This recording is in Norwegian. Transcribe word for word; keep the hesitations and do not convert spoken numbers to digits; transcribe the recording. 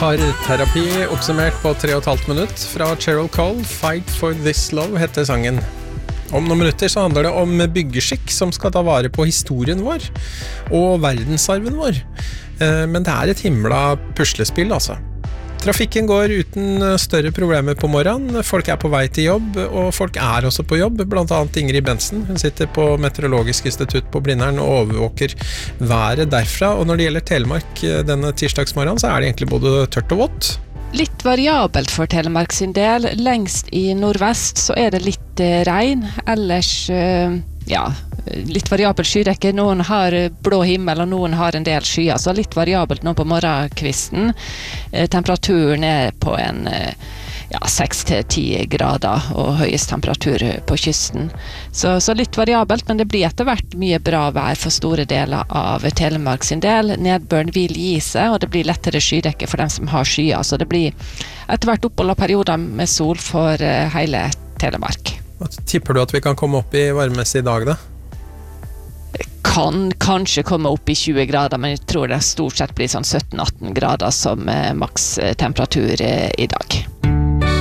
Parterapi oppsummert på tre og et halvt minutt fra Cheryl Cole. Fight for this love heter sangen. Om noen minutter så handler det om byggeskikk som skal ta vare på historien vår og verdensarven vår. Men det er et himla puslespill, altså. Trafikken går uten større problemer på morgenen. Folk er på vei til jobb, og folk er også på jobb. Blant annet Ingrid Bensen. Hun sitter på Meteorologisk institutt på Blindern og overvåker været derfra. Og når det gjelder Telemark denne tirsdagsmorgenen, så er det egentlig både tørt og vått. Litt variabelt for Telemark sin del. Lengst i nordvest så er det litt eh, regn. Ellers, eh, ja, litt variabelt skydekke. Noen har blå himmel, og noen har en del skyer. Så litt variabelt nå på morgenkvisten. Eh, temperaturen er på en eh, ja, seks til ti grader, og høyest temperatur på kysten. Så, så litt variabelt, men det blir etter hvert mye bra vær for store deler av Telemark sin del. Nedbøren vil gi seg, og det blir lettere skydekke for dem som har skyer. Så det blir etter hvert opphold og perioder med sol for uh, hele Telemark. Hva tipper du at vi kan komme opp i varmest i dag, da? Kan kanskje komme opp i tjue grader, men jeg tror det stort sett blir sånn sytten til atten grader som uh, maks temperatur uh, i dag.